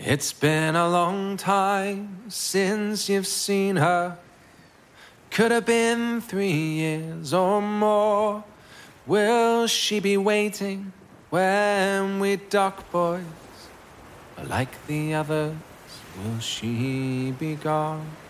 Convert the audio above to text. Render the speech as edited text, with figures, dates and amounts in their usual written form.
It's been a long time since you've seen her. Could have been 3 years or more. Will she be waiting when we dock, boys? Or like the others, will she be gone?